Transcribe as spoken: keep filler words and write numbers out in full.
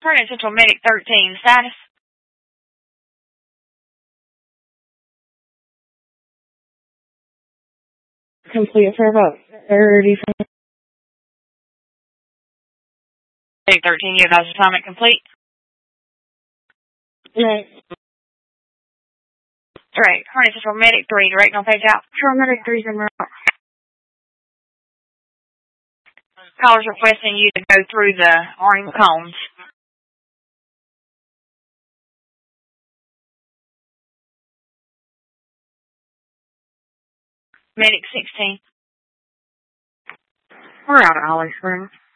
Current Central Medic thirteen, status? Complete for about thirty seconds. Medic thirteen, you have assignment complete? Right. Right. Current Central Medic three, direct on page out. Central Medic three's en route. Caller's requesting you to go through the orange cones. Medic sixteen. We're out of Holly Springs.